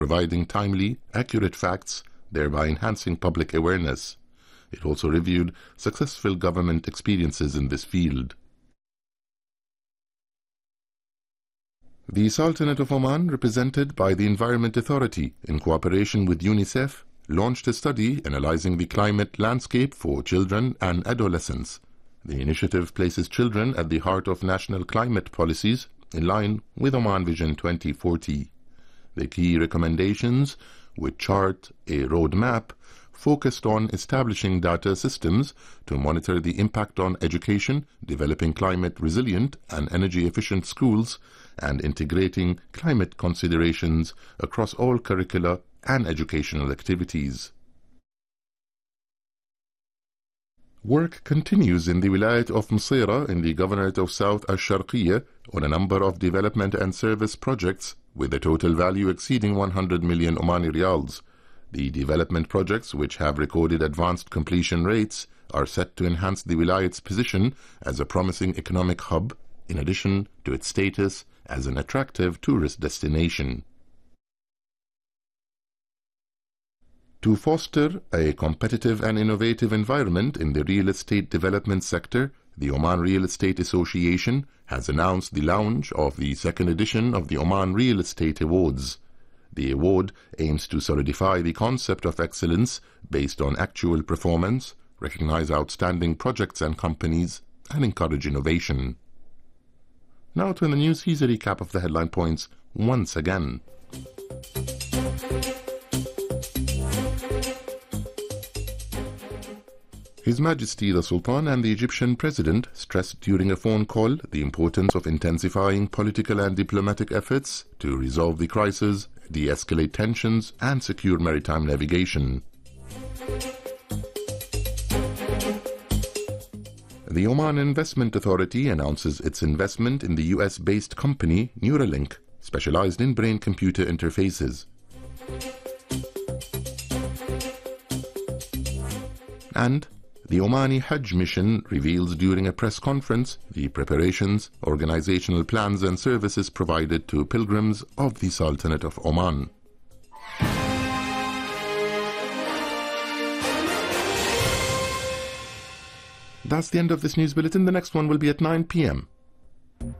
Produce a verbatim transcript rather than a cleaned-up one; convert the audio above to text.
providing timely, accurate facts, thereby enhancing public awareness. It also reviewed successful government experiences in this field. The Sultanate of Oman, represented by the Environment Authority in cooperation with UNICEF, launched a study analyzing the climate landscape for children and adolescents. The initiative places children at the heart of national climate policies in line with Oman Vision twenty forty. The key recommendations, which chart a roadmap, focused on establishing data systems to monitor the impact on education, developing climate-resilient and energy-efficient schools, and integrating climate considerations across all curricula and educational activities. Work continues in the Wilayat of Msira in the Governorate of South Al-Sharqiyya on a number of development and service projects with a total value exceeding one hundred million Omani Riyals. The development projects, which have recorded advanced completion rates, are set to enhance the Wilayat's position as a promising economic hub, in addition to its status as an attractive tourist destination. To foster a competitive and innovative environment in the real estate development sector, the Oman Real Estate Association has announced the launch of the second edition of the Oman Real Estate Awards. The award aims to solidify the concept of excellence based on actual performance, recognize outstanding projects and companies, and encourage innovation. Now to the news, here's a recap of the headline points once again. His Majesty the Sultan and the Egyptian President stressed during a phone call the importance of intensifying political and diplomatic efforts to resolve the crisis, de-escalate tensions, and secure maritime navigation. The Oman Investment Authority announces its investment in the U S-based company Neuralink, specialized in brain-computer interfaces. And the Omani Hajj mission reveals during a press conference the preparations, organizational plans and services provided to pilgrims of the Sultanate of Oman. That's the end of this news bulletin. The next one will be at nine p m